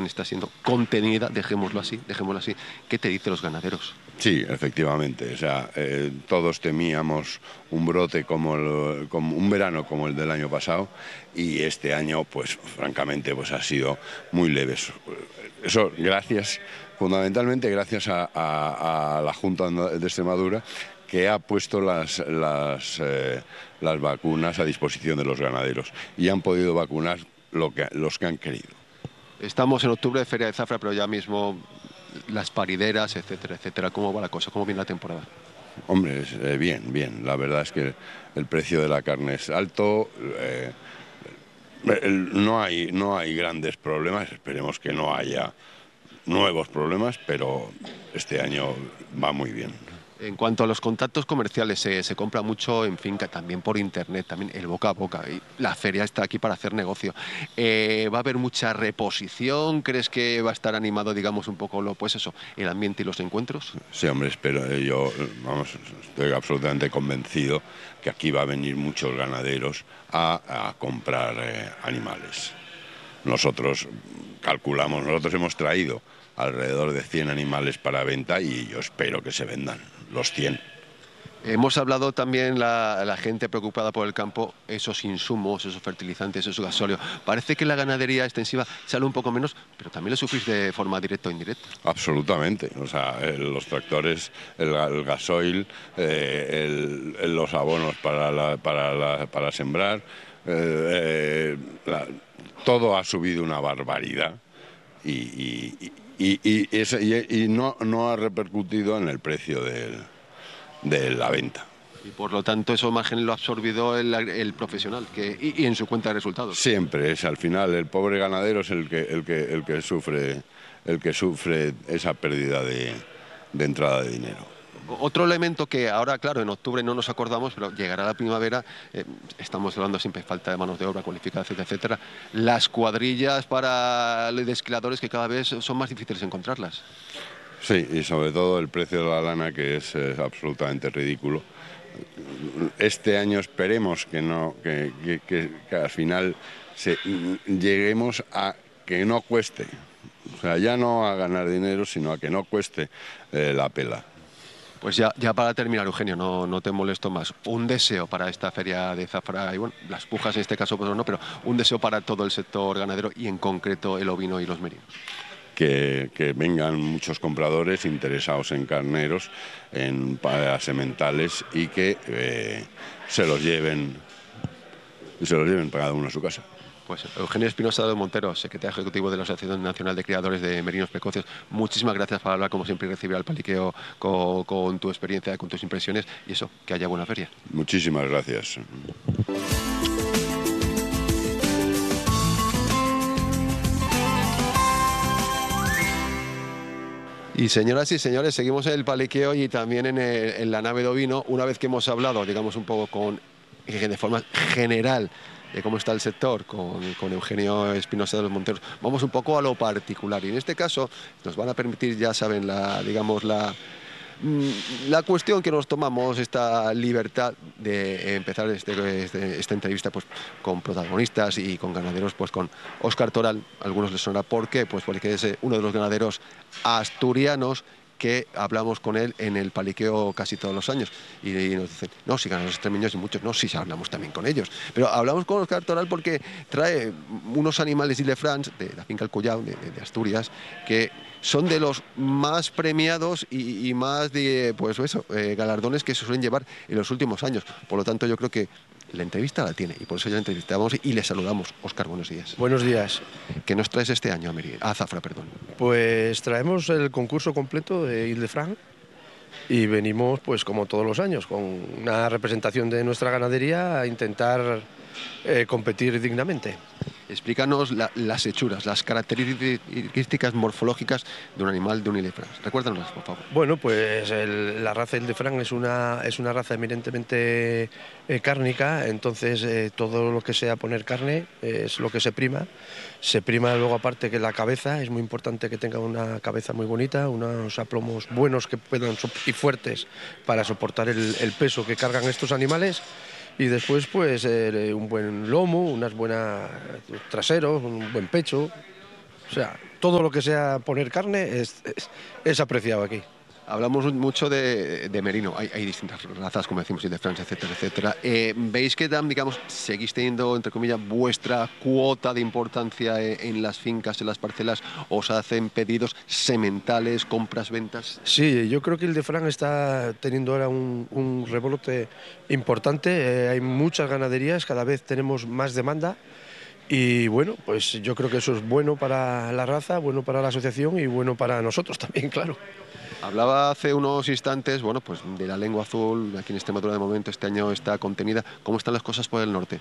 está siendo contenida, dejémoslo así. ¿Qué te dicen los ganaderos? Sí, efectivamente. O sea, todos temíamos un brote como un verano como el del año pasado, y este año, pues francamente, pues ha sido muy leve. Eso fundamentalmente gracias a la Junta de Extremadura, que ha puesto las vacunas a disposición de los ganaderos y han podido vacunar los que han querido. Estamos en octubre de Feria de Zafra, pero ya mismo las parideras, etcétera, etcétera. ¿Cómo va la cosa? ¿Cómo viene la temporada? Hombre, bien, bien. La verdad es que el precio de la carne es alto. No hay grandes problemas. Esperemos que no haya nuevos problemas, pero este año va muy bien. En cuanto a los contactos comerciales, se compra mucho en finca, también por internet, también el boca a boca. Y la feria está aquí para hacer negocio. ¿Va a haber mucha reposición? ¿Crees que va a estar animado, digamos, un poco el ambiente y los encuentros? Sí, hombre, espero. Estoy absolutamente convencido que aquí va a venir muchos ganaderos a comprar animales. Nosotros hemos traído alrededor de 100 animales para venta y yo espero que se vendan los 100. Hemos hablado también la gente preocupada por el campo, esos insumos, esos fertilizantes, esos gasóleo. Parece que la ganadería extensiva sale un poco menos, pero también lo sufrís de forma directa o indirecta. Absolutamente. O sea, los tractores, el gasoil, los abonos para sembrar, todo ha subido una barbaridad y no ha repercutido en el precio de la venta. Y por lo tanto, eso margen lo ha absorbido el profesional y en su cuenta de resultados. Siempre al final el pobre ganadero es el que sufre esa pérdida de entrada de dinero. Otro elemento que ahora, claro, en octubre no nos acordamos, pero llegará la primavera, estamos hablando siempre de falta de manos de obra cualificada, etcétera, etcétera. Las cuadrillas para los desquiladores, que cada vez son más difíciles encontrarlas. Sí, y sobre todo el precio de la lana, que es absolutamente ridículo. Este año esperemos que al final lleguemos a que no cueste. O sea, ya no a ganar dinero, sino a que no cueste la pela. Pues ya para terminar, Eugenio, no te molesto más. Un deseo para esta feria de Zafra, y bueno, las pujas en este caso pues no, pero un deseo para todo el sector ganadero y en concreto el ovino y los merinos. Que vengan muchos compradores interesados en carneros, para sementales, y que se los lleven cada uno a su casa. Pues Eugenio Espinosa de Montero, secretario ejecutivo de la Asociación Nacional de Criadores de Merinos Precoces, muchísimas gracias por hablar, como siempre, y recibir al paliqueo con tu experiencia, con tus impresiones, y eso, que haya buena feria. Muchísimas gracias. Y señoras y señores, seguimos en el paliqueo y también en la nave de ovino, una vez que hemos hablado, digamos, un poco de forma general de cómo está el sector con Eugenio Espinosa de los Monteros, vamos un poco a lo particular. Y en este caso nos van a permitir, ya saben, la cuestión que nos tomamos, esta libertad de empezar esta entrevista pues con protagonistas y con ganaderos, pues con Óscar Toral. A algunos les sonará por qué, pues porque es uno de los ganaderos asturianos que hablamos con él en el paliqueo casi todos los años. Y nos dicen, no, si ganaderos extremeños y muchos, no, sí hablamos también con ellos. Pero hablamos con Óscar Toral porque trae unos animales de Ile-France, de la finca El Collao, de Asturias, que son de los más premiados y más de galardones que se suelen llevar en los últimos años. Por lo tanto, yo creo que la entrevista la tiene y por eso ya la entrevistamos y le saludamos. Óscar, buenos días. Buenos días. ¿Qué nos traes este año a Zafra, perdón? Pues traemos el concurso completo de Ile-France y venimos, pues como todos los años, con una representación de nuestra ganadería a intentar competir dignamente. Explícanos las hechuras, las características morfológicas de un animal de un Ile-France. Recuérdanoslas, por favor. Bueno, pues la raza Ile-France es una raza eminentemente cárnica, entonces todo lo que sea poner carne es lo que se prima. Se prima luego, aparte, que la cabeza, es muy importante que tenga una cabeza muy bonita, unos aplomos buenos y fuertes para soportar el peso que cargan estos animales. Y después, pues, un buen lomo, unas buenas traseros, un buen pecho. O sea, todo lo que sea poner carne es apreciado aquí. Hablamos mucho de merino, hay distintas razas, como decimos, y de Francia, etcétera, etcétera. ¿Veis que, digamos, seguís teniendo, entre comillas, vuestra cuota de importancia en las fincas, en las parcelas? ¿Os hacen pedidos sementales, compras, ventas? Sí, yo creo que el de Fran está teniendo ahora un rebrote importante. Hay muchas ganaderías, cada vez tenemos más demanda. Y bueno, pues yo creo que eso es bueno para la raza, bueno para la asociación y bueno para nosotros también, claro. Hablaba hace unos instantes, bueno, pues de la lengua azul, aquí en Extremadura de momento este año está contenida. ¿Cómo están las cosas por el norte?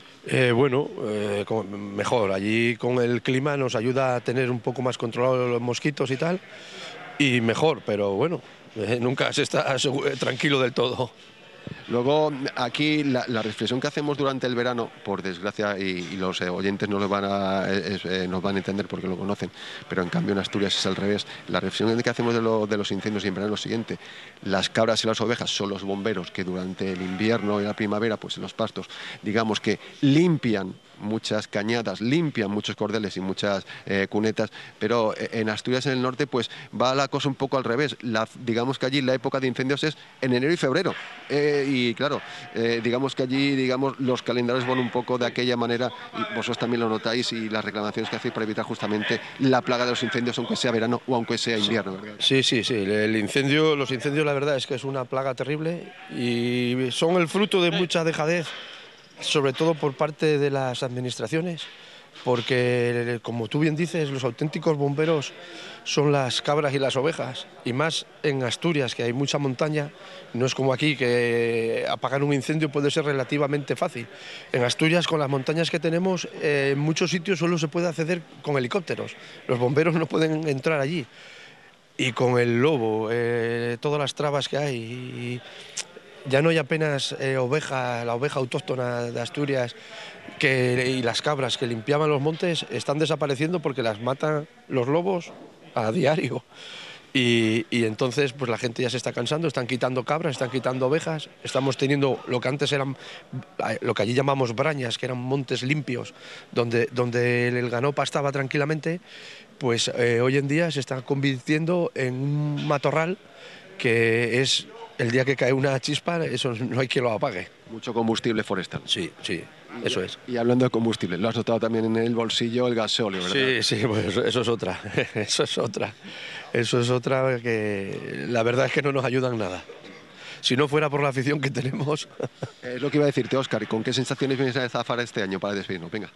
Mejor. Allí con el clima nos ayuda a tener un poco más controlados los mosquitos y tal. Y mejor, pero bueno, nunca se está tranquilo del todo. Luego, aquí la reflexión que hacemos durante el verano, por desgracia, y los oyentes no lo nos van a entender porque lo conocen, pero en cambio en Asturias es al revés. La reflexión que hacemos de los incendios en verano es lo siguiente: las cabras y las ovejas son los bomberos que durante el invierno y la primavera, pues en los pastos, digamos que limpian muchas cañadas, limpian muchos cordeles y muchas cunetas, pero en Asturias, en el norte, pues va la cosa un poco al revés. Digamos que allí la época de incendios es en enero y febrero. Y claro, digamos que allí, digamos, los calendarios van un poco de aquella manera, y vosotros también lo notáis, y las reclamaciones que hacéis para evitar justamente la plaga de los incendios, aunque sea verano o aunque sea invierno, ¿verdad? Sí, sí, sí. Los incendios, la verdad es que es una plaga terrible y son el fruto de mucha dejadez, sobre todo por parte de las administraciones, porque, como tú bien dices, los auténticos bomberos son las cabras y las ovejas, y más en Asturias, que hay mucha montaña. No es como aquí, que apagar un incendio puede ser relativamente fácil. En Asturias, con las montañas que tenemos, en muchos sitios solo se puede acceder con helicópteros. Los bomberos no pueden entrar allí. Y con el lobo, todas las trabas que hay, ya no hay apenas la oveja autóctona de Asturias y las cabras que limpiaban los montes están desapareciendo porque las matan los lobos a diario. Y entonces pues la gente ya se está cansando, están quitando cabras, están quitando ovejas, estamos teniendo lo que antes eran, lo que allí llamamos brañas, que eran montes limpios, donde el ganado pastaba tranquilamente, pues hoy en día se está convirtiendo en un matorral que es, el día que cae una chispa, eso no hay quien lo apague. Mucho combustible forestal. Sí, sí, eso es. Y hablando de combustible, lo has notado también en el bolsillo, el gasóleo, ¿verdad? Sí, sí, pues eso es otra, eso es otra que la verdad es que no nos ayudan nada. Si no fuera por la afición que tenemos. Es lo que iba a decirte, Óscar. ¿Con qué sensaciones vienes a Zafara este año para despedirnos? Venga.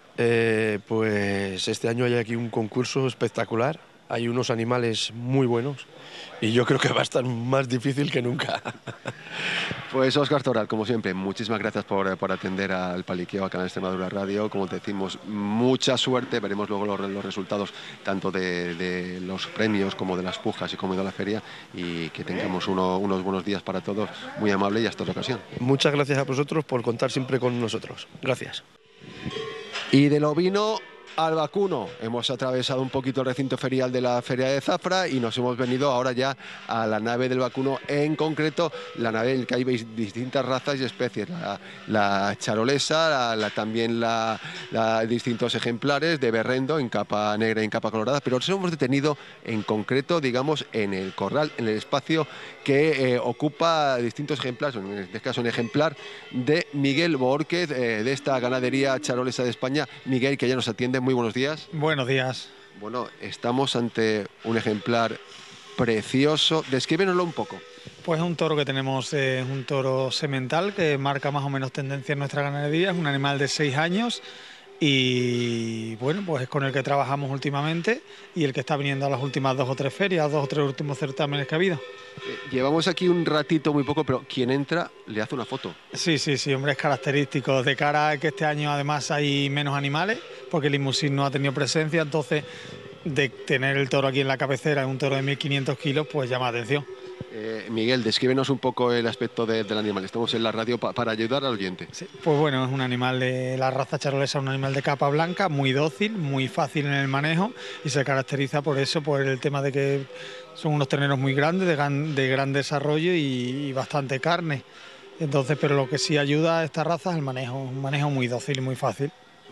Pues este año hay aquí un concurso espectacular. Hay unos animales muy buenos y yo creo que va a estar más difícil que nunca. Pues Óscar Toral, como siempre, muchísimas gracias por atender al Paliqueo acá en Extremadura Radio. Como te decimos, mucha suerte. Veremos luego los resultados tanto de los premios como de las pujas y como de la feria, y que tengamos unos buenos días para todos. Muy amable y hasta otra ocasión. Muchas gracias a vosotros por contar siempre con nosotros. Gracias. Y del ovino al vacuno. Hemos atravesado un poquito el recinto ferial de la Feria de Zafra y nos hemos venido ahora ya a la nave del vacuno, en concreto la nave en la que hay distintas razas y especies, la charolesa, también distintos ejemplares de berrendo en capa negra y en capa colorada, pero nos hemos detenido en concreto, digamos, en el corral, en el espacio que ocupa distintos ejemplares, en este caso un ejemplar de Miguel Borquez, de esta ganadería charolesa de España. Miguel, que ya nos atiende, muy buenos días. Buenos días. Bueno, estamos ante un ejemplar precioso. Descríbenoslo un poco. Pues es un toro que tenemos, es un toro semental que marca más o menos tendencia en nuestra ganadería. Es un animal de 6 años y bueno, pues es con el que trabajamos últimamente y el que está viniendo a las últimas 2 o 3 ferias, 2 o 3 últimos certámenes que ha habido. Llevamos aquí un ratito muy poco, pero quien entra le hace una foto. Sí, hombre, es característico. De cara a que este año además hay menos animales, porque el limusín no ha tenido presencia, entonces de tener el toro aquí en la cabecera, un toro de 1.500 kilos, pues llama la atención. Miguel, descríbenos un poco el aspecto del animal. Estamos en la radio para ayudar al oyente. Sí, pues bueno, es un animal de la raza charolesa, un animal de capa blanca, muy dócil, muy fácil en el manejo y se caracteriza por eso, por el tema de que son unos terneros muy grandes, de gran desarrollo y bastante carne. Entonces, pero lo que sí ayuda a esta raza es el manejo, un manejo muy dócil y muy fácil.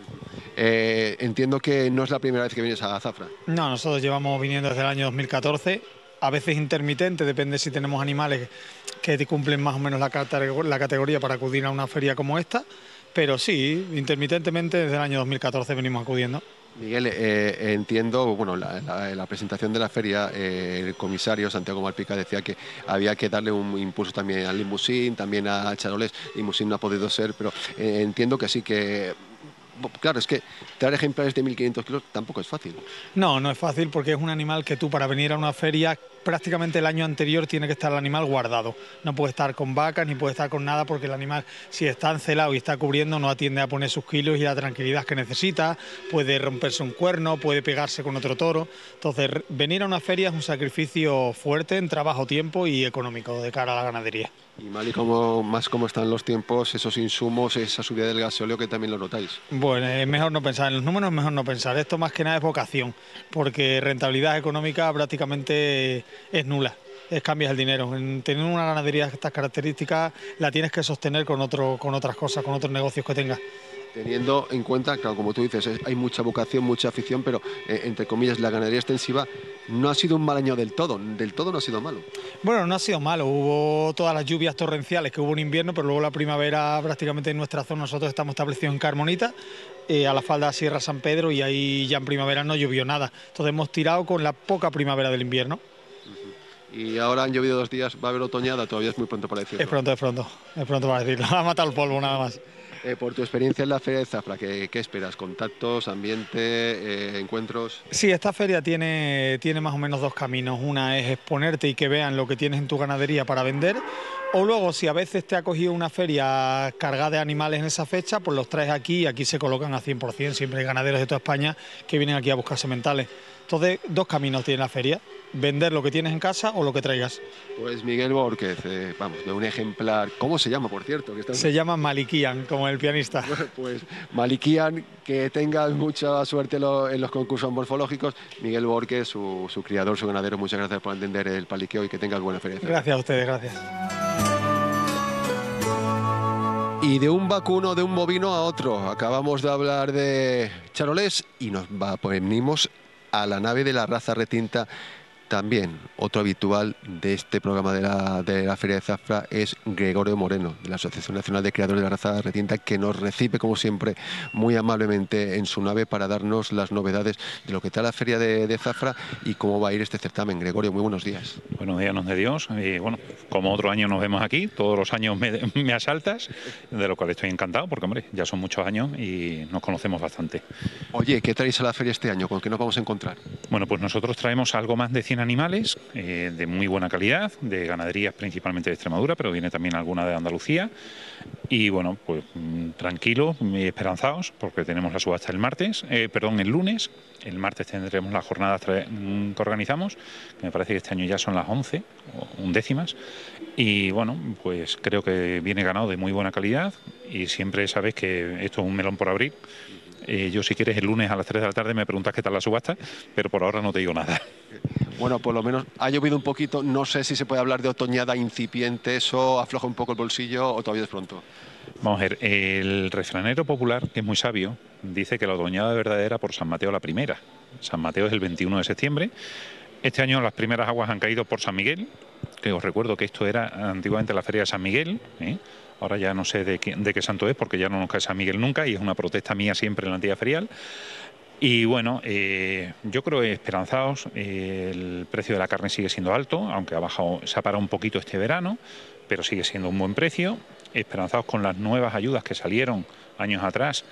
Entiendo que no es la primera vez que vienes a Zafra. No, nosotros llevamos viniendo desde el año 2014, a veces intermitente, depende si tenemos animales que te cumplen más o menos la categoría para acudir a una feria como esta, pero sí, intermitentemente desde el año 2014 venimos acudiendo. Miguel, entiendo, bueno, la presentación de la feria, el comisario Santiago Malpica decía que había que darle un impulso también al limusín, también a Charolés. Limusín no ha podido ser, pero entiendo que sí que... Claro, es que traer ejemplares de 1.500 kilos tampoco es fácil. No, no es fácil porque es un animal que tú para venir a una feria prácticamente el año anterior tiene que estar el animal guardado. No puede estar con vacas ni puede estar con nada porque el animal, si está encelado y está cubriendo, no atiende a poner sus kilos y la tranquilidad que necesita. Puede romperse un cuerno, puede pegarse con otro toro. Entonces, venir a una feria es un sacrificio fuerte en trabajo, tiempo y económico de cara a la ganadería. Y mal y cómo están los tiempos, esos insumos, esa subida del gasóleo que también lo notáis. Bueno, es mejor no pensar, en los números es mejor no pensar. Esto más que nada es vocación, porque rentabilidad económica prácticamente es nula. Cambias el dinero. En tener una ganadería de estas características la tienes que sostener con otras cosas, con otros negocios que tengas. Teniendo en cuenta, claro, como tú dices, hay mucha vocación, mucha afición, pero entre comillas, la ganadería extensiva no ha sido un mal año del todo no ha sido malo. Bueno, no ha sido malo, hubo todas las lluvias torrenciales que hubo en invierno, pero luego la primavera prácticamente en nuestra zona, nosotros estamos establecidos en Carmonita, a la falda de Sierra San Pedro, y ahí ya en primavera no llovió nada. Entonces hemos tirado con la poca primavera del invierno. Y ahora han llovido 2 días, va a haber otoñada, todavía es muy pronto para decirlo. Es pronto para decirlo, ha matado el polvo nada más. Por tu experiencia en la Feria de Zafra, ¿qué esperas? ¿Contactos, ambiente, encuentros? Sí, esta feria tiene más o menos 2 caminos. Una es exponerte y que vean lo que tienes en tu ganadería para vender. O luego, si a veces te ha cogido una feria cargada de animales en esa fecha, pues los traes aquí y aquí se colocan a 100%. Siempre hay ganaderos de toda España que vienen aquí a buscar sementales. Entonces, 2 caminos tiene la feria: vender lo que tienes en casa o lo que traigas. Pues Miguel Borquez, vamos, de un ejemplar, ¿cómo se llama, por cierto? Se llama Malikian, como el pianista. Bueno, pues Malikian, que tengas mucha suerte en los concursos morfológicos. Miguel Borquez, su criador, su ganadero, muchas gracias por entender el paliqueo y que tengas buena feria. Gracias a ustedes, gracias. Y de un vacuno, de un bovino a otro. Acabamos de hablar de Charolés y venimos a la nave de la raza retinta. También otro habitual de este programa de la Feria de Zafra es Gregorio Moreno, de la Asociación Nacional de Criadores de la Raza Retinta, que nos recibe, como siempre, muy amablemente en su nave para darnos las novedades de lo que está la Feria de Zafra y cómo va a ir este certamen. Gregorio, muy buenos días. Buenos días, nos de Dios. Y bueno, como otro año nos vemos aquí, todos los años me asaltas, de lo cual estoy encantado, porque hombre, ya son muchos años y nos conocemos bastante. Oye, ¿qué traéis a la feria este año? ¿Con qué nos vamos a encontrar? Bueno, pues nosotros traemos algo más de 100 animales de muy buena calidad, de ganaderías principalmente de Extremadura, pero viene también alguna de Andalucía. Y bueno, pues tranquilos, esperanzados, porque tenemos la subasta el lunes. El martes tendremos las jornadas que organizamos, que me parece que este año ya son las 11, o 11. Y bueno, pues creo que viene ganado de muy buena calidad y siempre sabes que esto es un melón por abrir. Yo, si quieres, el lunes a las 3 de la tarde me preguntas qué tal la subasta, pero por ahora no te digo nada. Bueno, por lo menos ha llovido un poquito. No sé si se puede hablar de otoñada incipiente, eso afloja un poco el bolsillo o todavía es pronto. Vamos a ver, el refranero popular, que es muy sabio, dice que la otoñada verdadera por San Mateo la primera. San Mateo es el 21 de septiembre. Este año las primeras aguas han caído por San Miguel, que os recuerdo que esto era antiguamente la feria de San Miguel, Ahora ya no sé de qué santo es, porque ya no nos cae San Miguel nunca y es una protesta mía siempre en la entidad ferial. Y bueno, yo creo que esperanzados, el precio de la carne sigue siendo alto, aunque se ha parado un poquito este verano, pero sigue siendo un buen precio. Esperanzados con las nuevas ayudas que salieron años atrás,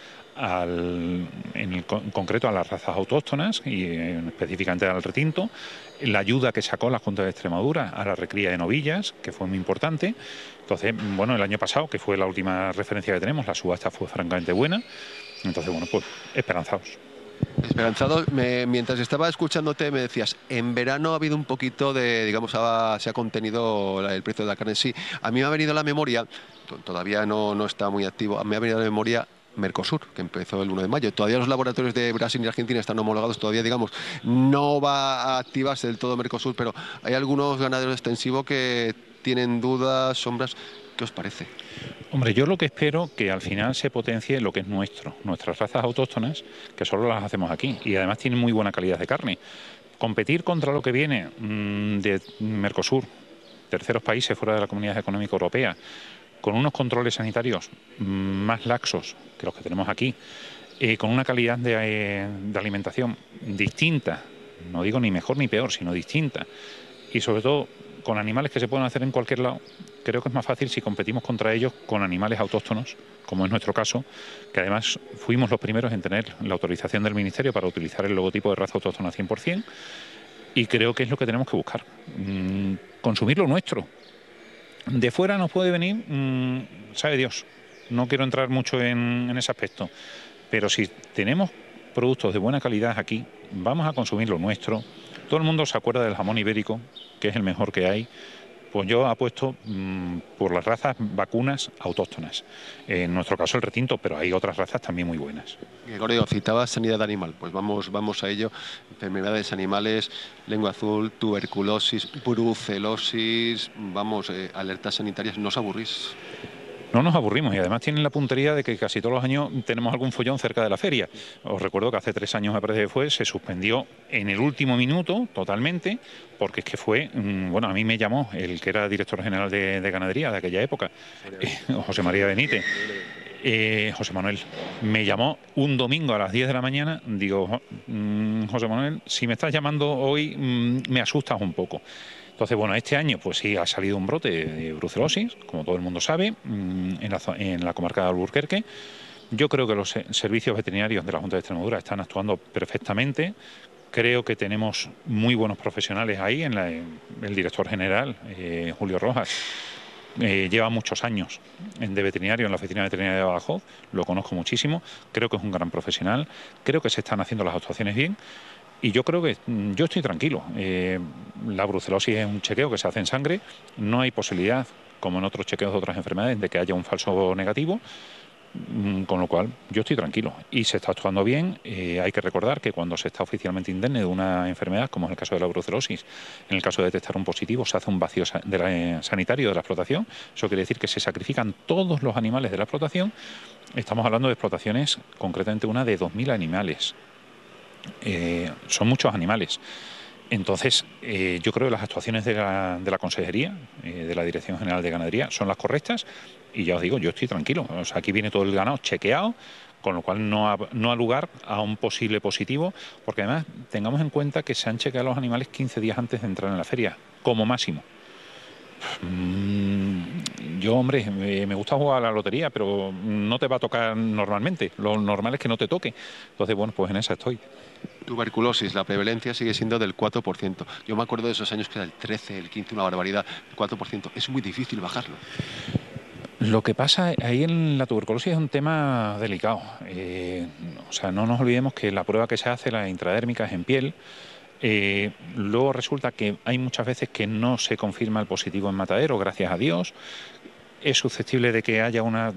en concreto a las razas autóctonas y específicamente al retinto, la ayuda que sacó la Junta de Extremadura a la recría de novillas, que fue muy importante. Entonces, bueno, el año pasado, que fue la última referencia que tenemos, la subasta fue francamente buena. Entonces, bueno, pues esperanzados. Esperanzado, mientras estaba escuchándote me decías, en verano ha habido un poquito de, digamos, se ha contenido el precio de la carne. Sí, a mí me ha venido a la memoria, todavía no está muy activo, me ha venido a la memoria Mercosur, que empezó el 1 de mayo. Todavía los laboratorios de Brasil y Argentina están homologados, todavía, digamos, no va a activarse del todo Mercosur, pero hay algunos ganaderos extensivos que tienen dudas, sombras. ¿Qué os parece? Hombre, yo lo que espero que al final se potencie lo que es nuestras razas autóctonas, que solo las hacemos aquí y además tienen muy buena calidad de carne. Competir contra lo que viene de Mercosur, terceros países fuera de la Comunidad Económica Europea, con unos controles sanitarios más laxos que los que tenemos aquí, con una calidad de alimentación distinta, no digo ni mejor ni peor, sino distinta, y sobre todo con animales que se pueden hacer en cualquier lado, creo que es más fácil si competimos contra ellos con animales autóctonos, como es nuestro caso, que además fuimos los primeros en tener la autorización del Ministerio para utilizar el logotipo de raza autóctona 100%, y creo que es lo que tenemos que buscar, consumir lo nuestro. De fuera nos puede venir, sabe Dios, no quiero entrar mucho en ese aspecto, pero si tenemos productos de buena calidad aquí, vamos a consumir lo nuestro. Todo el mundo se acuerda del jamón ibérico, que es el mejor que hay. Pues yo apuesto por las razas vacunas autóctonas. En nuestro caso el retinto, pero hay otras razas también muy buenas. Gregorio, citabas sanidad animal, pues vamos a ello. Enfermedades animales, lengua azul, tuberculosis, brucelosis, alertas sanitarias, ¿no os aburrís? No nos aburrimos y además tienen la puntería de que casi todos los años tenemos algún follón cerca de la feria. Os recuerdo que hace 3 años, me parece que fue, se suspendió en el último minuto totalmente, porque es que fue, a mí me llamó el que era director general de ganadería de aquella época, José María Benítez. José Manuel me llamó un domingo a las 10 de la mañana. Digo, José Manuel, si me estás llamando hoy, me asustas un poco. Entonces, este año pues sí ha salido un brote de brucelosis, como todo el mundo sabe, en la comarca de Alburquerque. Yo creo que los servicios veterinarios de la Junta de Extremadura están actuando perfectamente. Creo que tenemos muy buenos profesionales ahí, el director general, Julio Rojas. Lleva muchos años de veterinario en la oficina veterinaria de Badajoz, lo conozco muchísimo, creo que es un gran profesional, creo que se están haciendo las actuaciones bien. Y yo creo que yo estoy tranquilo. La brucelosis es un chequeo que se hace en sangre. No hay posibilidad, como en otros chequeos de otras enfermedades, de que haya un falso negativo. Con lo cual, yo estoy tranquilo. Y se está actuando bien. Hay que recordar que cuando se está oficialmente indemne de una enfermedad, como es el caso de la brucelosis, en el caso de detectar un positivo, se hace un vacío sanitario de la explotación. Eso quiere decir que se sacrifican todos los animales de la explotación. Estamos hablando de explotaciones, concretamente una de 2.000 animales. Son muchos animales. Entonces, yo creo que las actuaciones de la Consejería, de la Dirección General de Ganadería, son las correctas y ya os digo, yo estoy tranquilo. O sea, aquí viene todo el ganado chequeado, con lo cual no ha lugar a un posible positivo, porque además tengamos en cuenta que se han chequeado los animales 15 días antes de entrar en la feria, como máximo. Yo, hombre, me gusta jugar a la lotería, pero no te va a tocar normalmente. Lo normal es que no te toque. Entonces, pues en esa estoy. Tuberculosis, la prevalencia sigue siendo del 4%. Yo me acuerdo de esos años que era el 13, el 15, una barbaridad. El 4%. Es muy difícil bajarlo. Lo que pasa ahí en la tuberculosis es un tema delicado. O sea, no nos olvidemos que la prueba que se hace, la intradérmica, es en piel. Luego resulta que hay muchas veces que no se confirma el positivo en matadero, gracias a Dios. Es susceptible de que haya una...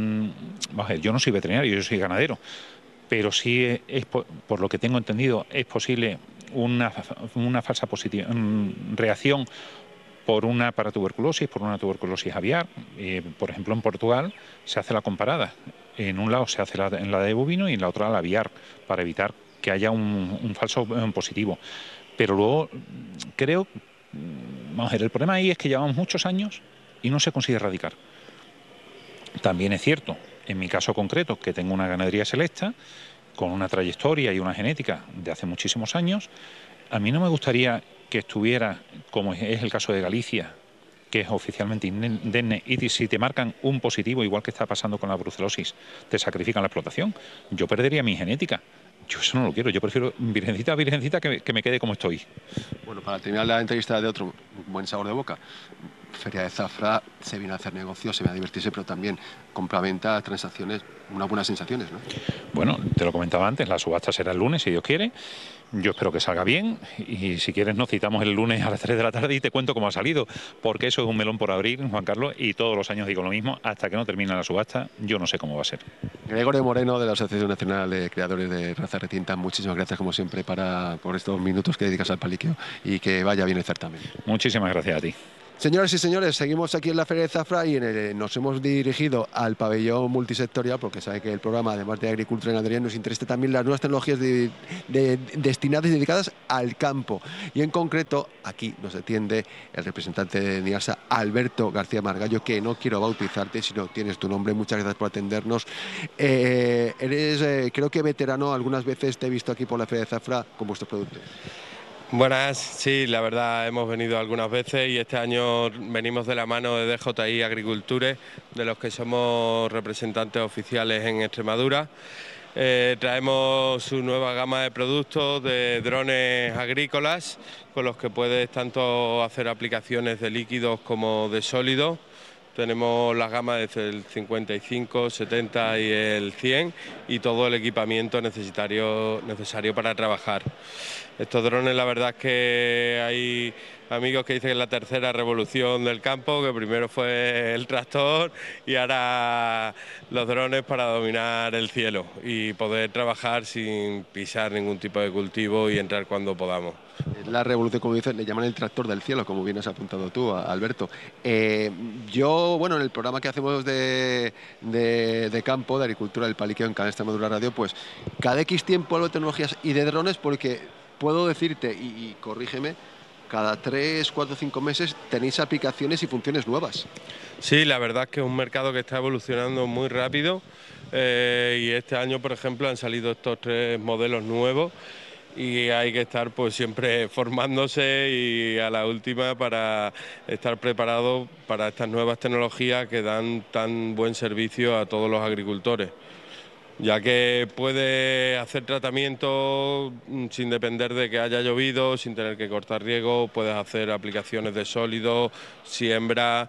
yo no soy veterinario, yo soy ganadero, pero sí es, por lo que tengo entendido, es posible una falsa reacción para tuberculosis, por una tuberculosis aviar. Por ejemplo, en Portugal se hace la comparada. En un lado se hace en la de bovino y en la otra la aviar, para evitar que haya un falso positivo. Pero luego creo, el problema ahí es que llevamos muchos años y no se consigue erradicar. También es cierto, en mi caso concreto, que tengo una ganadería selecta, con una trayectoria y una genética de hace muchísimos años. A mí no me gustaría que estuviera, como es el caso de Galicia, que es oficialmente indemne, y si te marcan un positivo, igual que está pasando con la brucelosis, te sacrifican la explotación. Yo perdería mi genética. Yo eso no lo quiero, yo prefiero virgencita que me quede como estoy. Bueno, para terminar la entrevista de otro buen sabor de boca, Feria de Zafra se viene a hacer negocios, se viene a divertirse, pero también compra-venta, transacciones, unas buenas sensaciones, ¿no? Bueno, te lo comentaba antes, la subasta será el lunes, si Dios quiere. Yo espero que salga bien y si quieres nos citamos el lunes a las 3 de la tarde y te cuento cómo ha salido, porque eso es un melón por abrir, Juan Carlos, y todos los años digo lo mismo, hasta que no termine la subasta, yo no sé cómo va a ser. Gregorio Moreno, de la Asociación Nacional de Creadores de Raza Retinta, muchísimas gracias como siempre por estos minutos que dedicas al paliqueo y que vaya bien el certamen. Muchísimas gracias a ti. Señoras y señores, seguimos aquí en la Feria de Zafra y nos hemos dirigido al pabellón multisectorial porque sabe que el programa, además de agricultura y ganadería, nos interesa también las nuevas tecnologías destinadas y dedicadas al campo. Y en concreto, aquí nos atiende el representante de Niarsa, Alberto García Margallo, que no quiero bautizarte, sino tienes tu nombre. Muchas gracias por atendernos. Eres, creo que veterano, algunas veces te he visto aquí por la Feria de Zafra con vuestros productos. Buenas, sí, la verdad hemos venido algunas veces y este año venimos de la mano de DJI Agriculture, de los que somos representantes oficiales en Extremadura. Traemos su nueva gama de productos de drones agrícolas con los que puedes tanto hacer aplicaciones de líquidos como de sólidos. Tenemos las gamas desde el 55, 70 y el 100 y todo el equipamiento necesario para trabajar. Estos drones, la verdad es que hay amigos que dicen que es la tercera revolución del campo, que primero fue el tractor y ahora los drones para dominar el cielo y poder trabajar sin pisar ningún tipo de cultivo y entrar cuando podamos. La revolución, como dices, le llaman el tractor del cielo, como bien has apuntado tú, Alberto. Yo, bueno, en el programa que hacemos de campo, de agricultura del Paliqueo en Canal Extremadura Radio, pues cada X tiempo hablo de tecnologías y de drones porque puedo decirte, y corrígeme, cada 3, 4, 5 meses tenéis aplicaciones y funciones nuevas. Sí, la verdad es que es un mercado que está evolucionando muy rápido y este año, por ejemplo, han salido estos 3 modelos nuevos y hay que estar pues siempre formándose y a la última para estar preparado para estas nuevas tecnologías que dan tan buen servicio a todos los agricultores, ya que puede hacer tratamiento sin depender de que haya llovido, sin tener que cortar riego, puedes hacer aplicaciones de sólidos, siembra,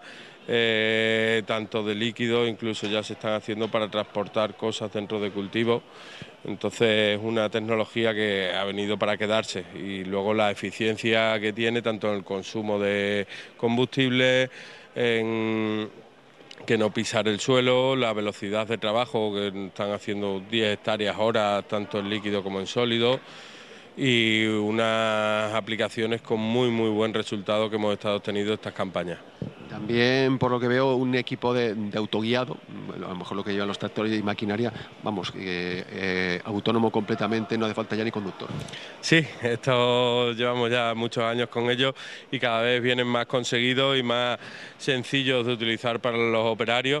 tanto de líquido, incluso ya se están haciendo para transportar cosas dentro de cultivos. Entonces es una tecnología que ha venido para quedarse y luego la eficiencia que tiene tanto en el consumo de combustible, en que no pisar el suelo, la velocidad de trabajo, que están haciendo 10 hectáreas hora, tanto en líquido como en sólido, y unas aplicaciones con muy buen resultado que hemos estado obteniendo estas campañas. También, por lo que veo, un equipo de autoguiado, a lo mejor lo que llevan los tractores y maquinaria, vamos, autónomo completamente, no hace falta ya ni conductor. Sí, esto llevamos ya muchos años con ellos y cada vez vienen más conseguidos y más sencillos de utilizar para los operarios.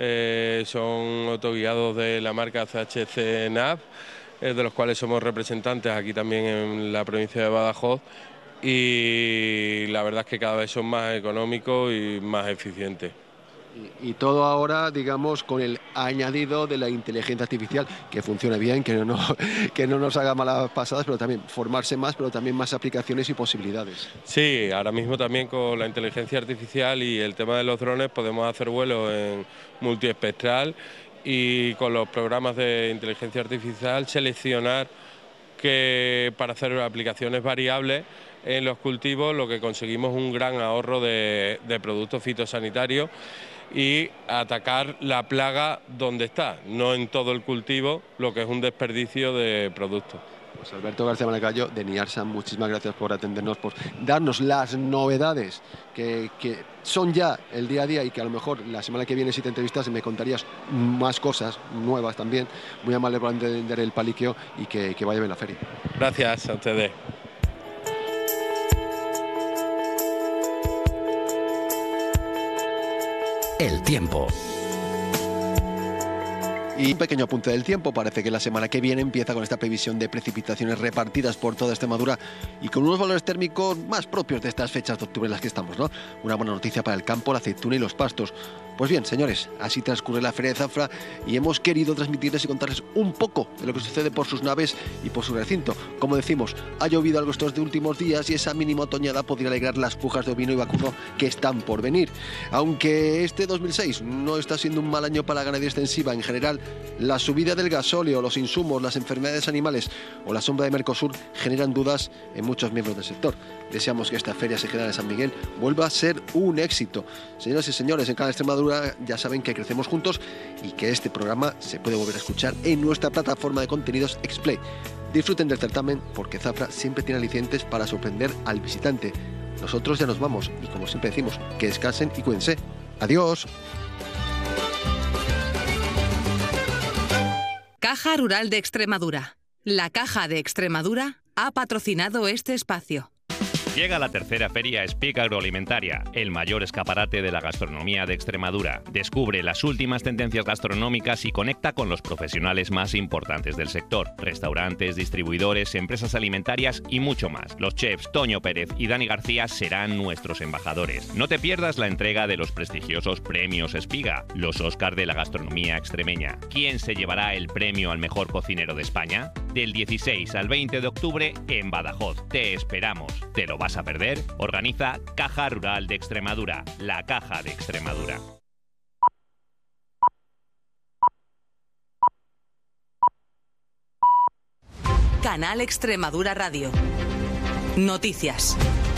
Son autoguiados de la marca CHC NAV, de los cuales somos representantes aquí también en la provincia de Badajoz. Y la verdad es que cada vez son más económicos y más eficientes. Y todo ahora, digamos, con el añadido de la inteligencia artificial, que funcione bien, que no nos haga malas pasadas, pero también formarse más, pero también más aplicaciones y posibilidades. Sí, ahora mismo también con la inteligencia artificial y el tema de los drones podemos hacer vuelos en multiespectral y con los programas de inteligencia artificial seleccionar que para hacer aplicaciones variables en los cultivos, lo que conseguimos es un gran ahorro de productos fitosanitarios y atacar la plaga donde está, no en todo el cultivo, lo que es un desperdicio de productos. Pues Alberto García Margallo de Niarsa, muchísimas gracias por atendernos, por darnos las novedades que son ya el día a día y que a lo mejor la semana que viene si te entrevistas me contarías más cosas nuevas también. Muy amable por entender el Paliqueo y que vaya bien la feria. Gracias a ustedes. El tiempo. Y un pequeño apunte del tiempo, parece que la semana que viene empieza con esta previsión de precipitaciones repartidas por toda Extremadura y con unos valores térmicos más propios de estas fechas de octubre en las que estamos, ¿no? Una buena noticia para el campo, la aceituna y los pastos. Pues bien, señores, así transcurre la Feria de Zafra y hemos querido transmitirles y contarles un poco de lo que sucede por sus naves y por su recinto. Como decimos, ha llovido algo estos últimos días y esa mínima otoñada podría alegrar las pujas de ovino y vacuno que están por venir. Aunque este 2006 no está siendo un mal año para la ganadería extensiva en general, la subida del gasóleo, los insumos, las enfermedades animales o la sombra de Mercosur generan dudas en muchos miembros del sector. Deseamos que esta Feria General de San Miguel vuelva a ser un éxito. Señoras y señores, en Canal Extremadura ya saben que crecemos juntos y que este programa se puede volver a escuchar en nuestra plataforma de contenidos Explay. Disfruten del certamen porque Zafra siempre tiene alicientes para sorprender al visitante. Nosotros ya nos vamos y, como siempre decimos, que descansen y cuídense. ¡Adiós! Caja Rural de Extremadura. La Caja de Extremadura ha patrocinado este espacio. Llega la tercera feria Speak Agroalimentaria, el mayor escaparate de la gastronomía de Extremadura. Descubre las últimas tendencias gastronómicas y conecta con los profesionales más importantes del sector. Restaurantes, distribuidores, empresas alimentarias y mucho más. Los chefs Toño Pérez y Dani García serán nuestros embajadores. No te pierdas la entrega de los prestigiosos premios Espiga, los Óscar de la gastronomía extremeña. ¿Quién se llevará el premio al mejor cocinero de España? Del 16 al 20 de octubre en Badajoz. Te esperamos. ¿Te lo vas a perder? Organiza Caja Rural de Extremadura, la Caja de Extremadura. Canal Extremadura Radio. Noticias.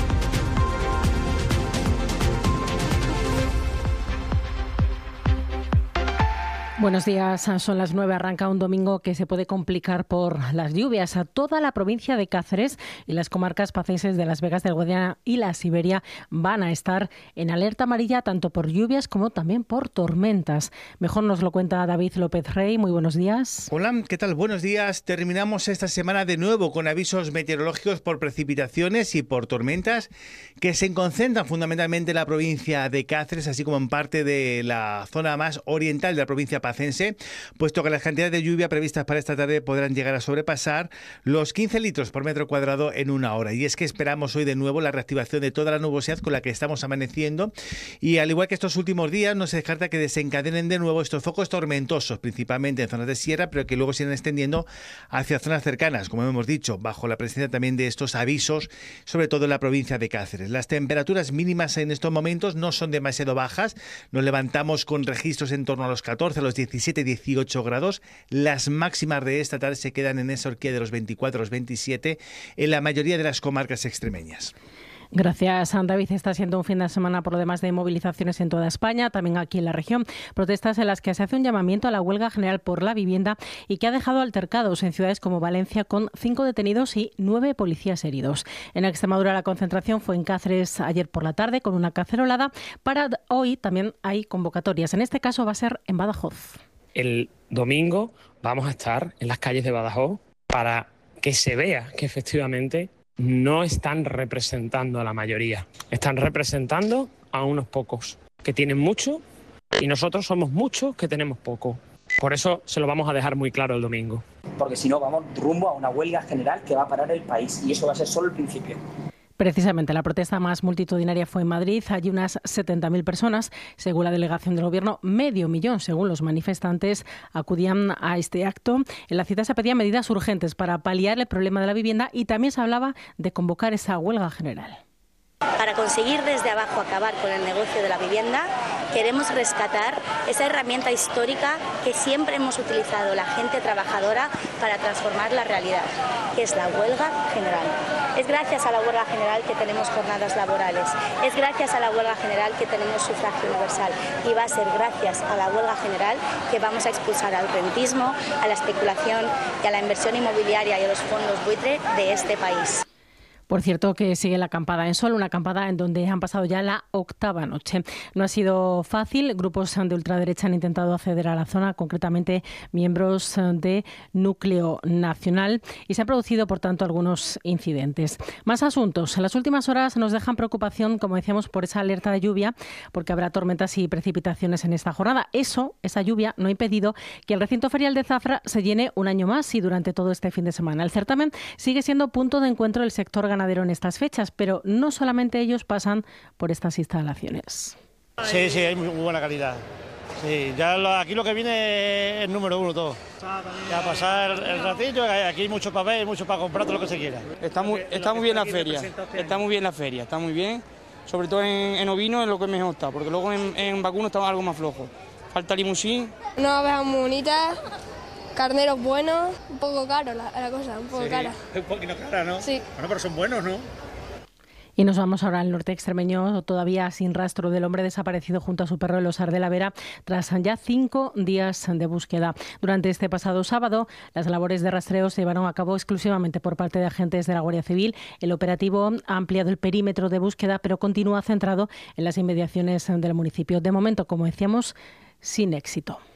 Buenos días, son las 9, arranca un domingo que se puede complicar por las lluvias. A toda la provincia de Cáceres y las comarcas pacenses de Las Vegas del Guadiana y la Siberia van a estar en alerta amarilla tanto por lluvias como también por tormentas. Mejor nos lo cuenta David López Rey. Muy buenos días. Hola, ¿qué tal? Buenos días. Terminamos esta semana de nuevo con avisos meteorológicos por precipitaciones y por tormentas que se concentran fundamentalmente en la provincia de Cáceres, así como en parte de la zona más oriental de la provincia pacense, puesto que las cantidades de lluvia previstas para esta tarde podrán llegar a sobrepasar los 15 litros por metro cuadrado en una hora. Y es que esperamos hoy de nuevo la reactivación de toda la nubosidad con la que estamos amaneciendo, y al igual que estos últimos días no se descarta que desencadenen de nuevo estos focos tormentosos, principalmente en zonas de sierra, pero que luego se irán extendiendo hacia zonas cercanas, como hemos dicho, bajo la presencia también de estos avisos, sobre todo en la provincia de Cáceres. Las temperaturas mínimas en estos momentos no son demasiado bajas, nos levantamos con registros en torno a los 14, a los 17-18 grados. Las máximas de esta tarde se quedan en esa horquilla de los 24 a los 27 en la mayoría de las comarcas extremeñas. Gracias, David. Está siendo un fin de semana por lo demás de movilizaciones en toda España, también aquí en la región. Protestas en las que se hace un llamamiento a la huelga general por la vivienda y que ha dejado altercados en ciudades como Valencia con 5 detenidos y 9 policías heridos. En Extremadura la concentración fue en Cáceres ayer por la tarde con una cacerolada. Para hoy también hay convocatorias. En este caso va a ser en Badajoz. El domingo vamos a estar en las calles de Badajoz para que se vea que efectivamente no están representando a la mayoría, están representando a unos pocos que tienen mucho y nosotros somos muchos que tenemos poco. Por eso se lo vamos a dejar muy claro el domingo. Porque si no vamos rumbo a una huelga general que va a parar el país y eso va a ser solo el principio. Precisamente la protesta más multitudinaria fue en Madrid. Allí unas 70.000 personas, según la delegación del Gobierno, 500.000, según los manifestantes, acudían a este acto. En la cita se pedían medidas urgentes para paliar el problema de la vivienda y también se hablaba de convocar esa huelga general. Para conseguir desde abajo acabar con el negocio de la vivienda, queremos rescatar esa herramienta histórica que siempre hemos utilizado la gente trabajadora para transformar la realidad, que es la huelga general. Es gracias a la huelga general que tenemos jornadas laborales, es gracias a la huelga general que tenemos sufragio universal y va a ser gracias a la huelga general que vamos a expulsar al rentismo, a la especulación y a la inversión inmobiliaria y a los fondos buitre de este país. Por cierto, que sigue la acampada en Sol, una acampada en donde han pasado ya la 8ª noche. No ha sido fácil. Grupos de ultraderecha han intentado acceder a la zona, concretamente miembros de Núcleo Nacional, y se han producido, por tanto, algunos incidentes. Más asuntos. En las últimas horas nos dejan preocupación, como decíamos, por esa alerta de lluvia, porque habrá tormentas y precipitaciones en esta jornada. Esa lluvia, no ha impedido que el recinto ferial de Zafra se llene un año más y durante todo este fin de semana. El certamen sigue siendo punto de encuentro del sector ganadero en estas fechas, pero no solamente ellos pasan por estas instalaciones. Sí, hay muy buena calidad. Sí, ya aquí lo que viene es número 1 todo. Ya pasar el ratillo, aquí hay mucho para ver, mucho para comprar, todo lo que se quiera. Está muy bien la feria, está muy bien, sobre todo en ovino es lo que mejor está, porque luego en vacuno está algo más flojo. Falta limusín. Una oveja muy bonita. Carneros buenos, un poco caro la cosa, un poco cara. Un poquito cara, ¿no? Sí. Bueno, pero son buenos, ¿no? Y nos vamos ahora al norte extremeño, todavía sin rastro del hombre desaparecido junto a su perro el Osar de la Vera, tras ya 5 días de búsqueda. Durante este pasado sábado, las labores de rastreo se llevaron a cabo exclusivamente por parte de agentes de la Guardia Civil. El operativo ha ampliado el perímetro de búsqueda, pero continúa centrado en las inmediaciones del municipio. De momento, como decíamos, sin éxito.